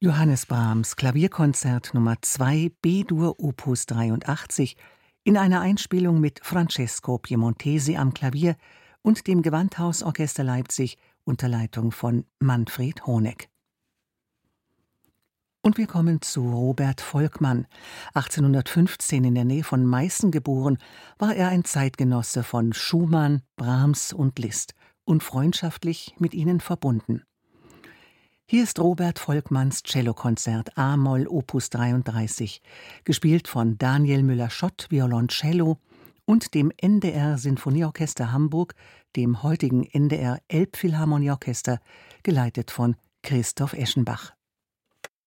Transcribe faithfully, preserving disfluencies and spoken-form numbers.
Johannes Brahms Klavierkonzert Nummer zwei B-Dur Opus dreiundachtzig in einer Einspielung mit Francesco Piemontesi am Klavier und dem Gewandhausorchester Leipzig unter Leitung von Manfred Honeck. Und wir kommen zu Robert Volkmann. achtzehnhundertfünfzehn in der Nähe von Meißen geboren, war er ein Zeitgenosse von Schumann, Brahms und Liszt und freundschaftlich mit ihnen verbunden. Hier ist Robert Volkmanns Cellokonzert a-Moll Opus dreiunddreißig, gespielt von Daniel Müller-Schott Violoncello und dem N D R Sinfonieorchester Hamburg, dem heutigen N D R Elbphilharmonieorchester, geleitet von Christoph Eschenbach.